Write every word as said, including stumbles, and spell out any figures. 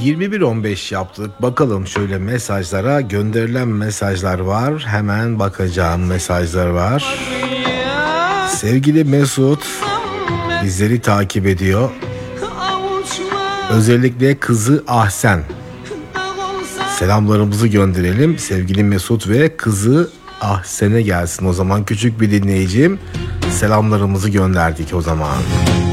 yirmi bir on beş yaptık. Bakalım şöyle mesajlara, gönderilen mesajlar var. Hemen bakacağım, mesajlar var. Sevgili Mesut bizleri takip ediyor. Özellikle kızı Ahsen. Selamlarımızı gönderelim. Sevgili Mesut ve kızı Ahsen'e gelsin. O zaman küçük bir dinleyicim. Selamlarımızı gönderdik o zaman.